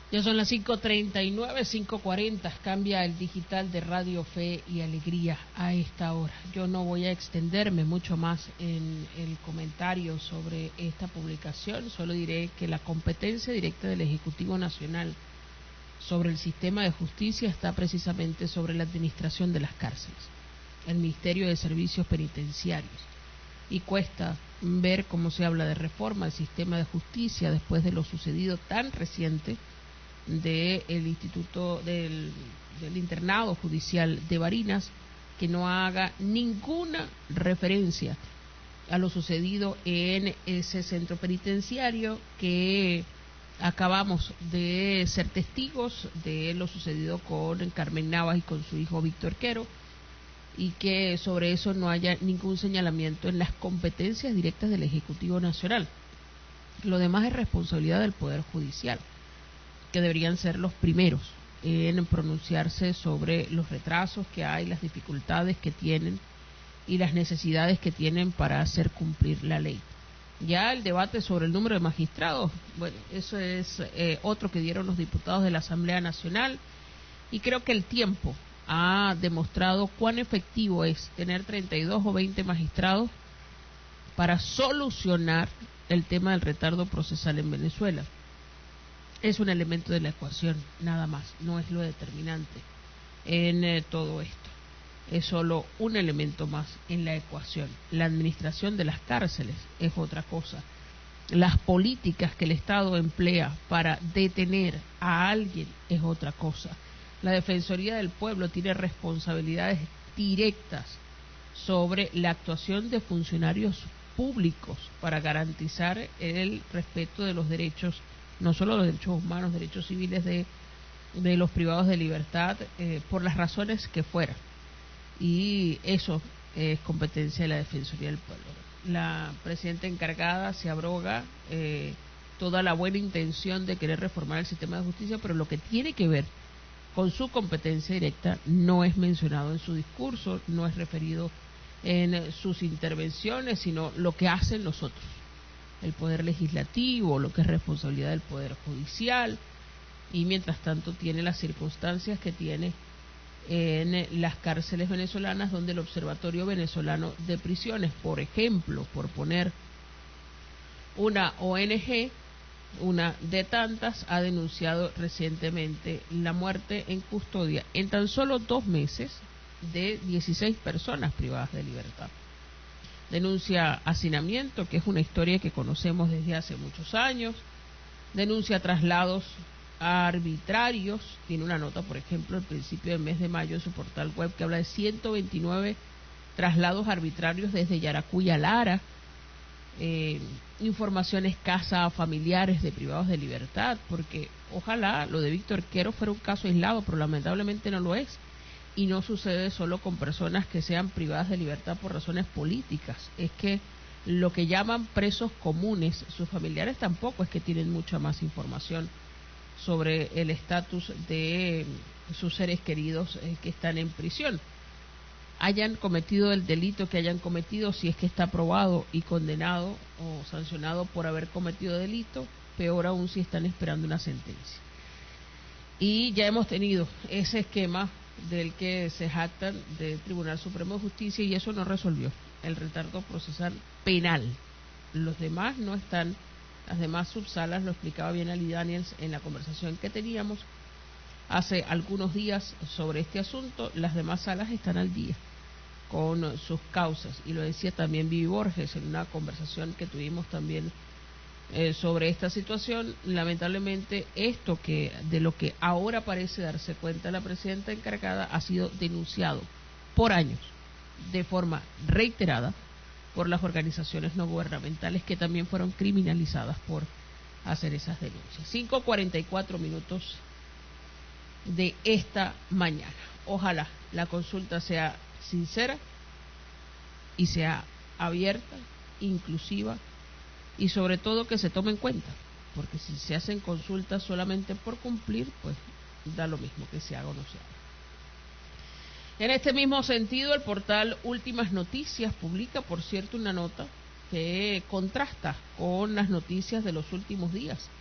Ya son las 5:39, 5:40, cambia el digital de Radio Fe y Alegría a esta hora. Yo no voy a extenderme mucho más en el comentario sobre esta publicación, solo diré que la competencia directa del Ejecutivo Nacional sobre el sistema de justicia está precisamente sobre la administración de las cárceles, el Ministerio de Servicios Penitenciarios, y cuesta ver cómo se habla de reforma al sistema de justicia después de lo sucedido tan reciente del Instituto del Internado Judicial de Barinas, que no haga ninguna referencia a lo sucedido en ese centro penitenciario, que acabamos de ser testigos de lo sucedido con Carmen Navas y con su hijo Víctor Quero, y que sobre eso no haya ningún señalamiento en las competencias directas del Ejecutivo Nacional. Lo demás es responsabilidad del Poder Judicial, que deberían ser los primeros en pronunciarse sobre los retrasos que hay, las dificultades que tienen y las necesidades que tienen para hacer cumplir la ley. Ya el debate sobre el número de magistrados, bueno, eso es otro que dieron los diputados de la Asamblea Nacional, y creo que el tiempo ha demostrado cuán efectivo es tener 32 o 20 magistrados para solucionar el tema del retardo procesal en Venezuela. Es un elemento de la ecuación, nada más, no es lo determinante en todo esto. Es solo un elemento más en la ecuación. La administración de las cárceles es otra cosa. Las políticas que el Estado emplea para detener a alguien es otra cosa. La Defensoría del Pueblo tiene responsabilidades directas sobre la actuación de funcionarios públicos para garantizar el respeto de los derechos, no solo los derechos humanos, derechos civiles de los privados de libertad, por las razones que fueran. Y eso es competencia de la Defensoría del Pueblo. La presidenta encargada se abroga toda la buena intención de querer reformar el sistema de justicia, pero lo que tiene que ver con su competencia directa no es mencionado en su discurso, no es referido en sus intervenciones, sino lo que hacen los otros. El Poder Legislativo, lo que es responsabilidad del Poder Judicial, y mientras tanto tiene las circunstancias que tiene en las cárceles venezolanas, donde el Observatorio Venezolano de Prisiones, por ejemplo, por poner una ONG, una de tantas, ha denunciado recientemente la muerte en custodia en tan solo 2 meses de 16 personas privadas de libertad. Denuncia hacinamiento, que es una historia que conocemos desde hace muchos años. Denuncia traslados arbitrarios. Tiene una nota, por ejemplo, al principio del mes de mayo en su portal web, que habla de 129 traslados arbitrarios desde Yaracuy a Lara. Información escasa a familiares de privados de libertad, porque ojalá lo de Víctor Quero fuera un caso aislado, pero lamentablemente no lo es, y no sucede solo con personas que sean privadas de libertad por razones políticas. Es que lo que llaman presos comunes, sus familiares tampoco es que tienen mucha más información sobre el estatus de sus seres queridos que están en prisión. Hayan cometido el delito que hayan cometido, si es que está probado y condenado o sancionado por haber cometido delito, peor aún si están esperando una sentencia. Y ya hemos tenido ese esquema del que se jactan del Tribunal Supremo de Justicia, y eso no resolvió el retardo procesal penal. Los demás no están, las demás subsalas, lo explicaba bien Ali Daniels en la conversación que teníamos hace algunos días sobre este asunto, las demás salas están al día con sus causas, y lo decía también Vivi Borges en una conversación que tuvimos también sobre esta situación. Lamentablemente esto, que de lo que ahora parece darse cuenta la presidenta encargada, ha sido denunciado por años de forma reiterada por las organizaciones no gubernamentales, que también fueron criminalizadas por hacer esas denuncias. 5:44 de esta mañana. Ojalá la consulta sea sincera y sea abierta, inclusiva, y sobre todo que se tome en cuenta, porque si se hacen consultas solamente por cumplir, pues da lo mismo que se haga o no se haga. En este mismo sentido, el portal Últimas Noticias publica, por cierto, una nota que contrasta con las noticias de los últimos días.